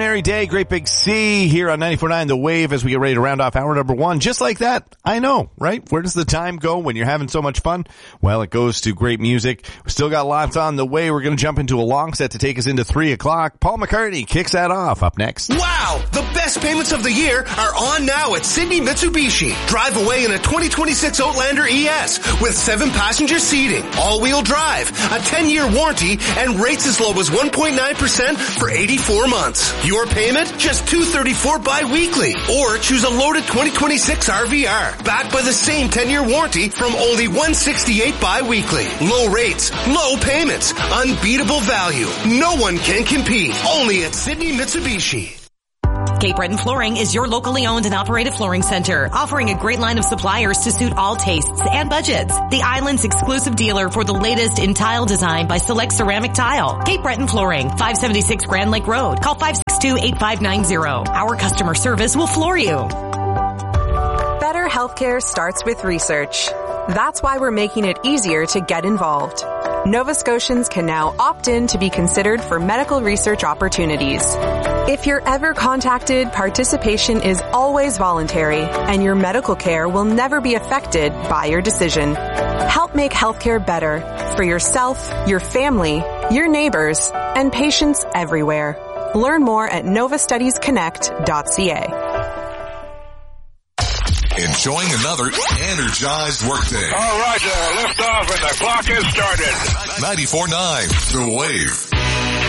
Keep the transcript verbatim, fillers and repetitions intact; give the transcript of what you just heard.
extraordinary day. Great big C here on ninety-four point nine The Wave as we get ready to round off hour number one. Just like that. I know, right? Where does the time go when you're having so much fun? Well, it goes to great music. We still got lots on the way. We're going to jump into a long set to take us into three o'clock. Paul McCartney kicks that off up next. Wow! The best payments of the year are on now at Sydney Mitsubishi. Drive away in a twenty twenty-six Outlander E S with seven passenger seating, all-wheel drive, a ten-year warranty, and rates as low as one point nine percent for eighty-four months. Your payment? Just two hundred thirty-four dollars bi-weekly. Or choose a loaded twenty twenty-six R V R, backed by the same ten-year warranty from only one hundred sixty-eight dollars bi-weekly. Low rates, low payments, unbeatable value. No one can compete. Only at Sydney Mitsubishi. Cape Breton Flooring is your locally owned and operated flooring center, offering a great line of suppliers to suit all tastes and budgets. The island's exclusive dealer for the latest in tile design by Select Ceramic Tile. Cape Breton Flooring, five seventy-six Grand Lake Road. Call five six two, eight five nine zero. Our customer service will floor you. Better healthcare starts with research. That's why we're making it easier to get involved. Nova Scotians can now opt in to be considered for medical research opportunities. If you're ever contacted, participation is always voluntary, and your medical care will never be affected by your decision. Help make healthcare better for yourself, your family, your neighbors, and patients everywhere. Learn more at nova studies connect dot c a. Enjoying another energized workday. All right, uh, lift off and the clock has started. ninety-four point nine The Wave.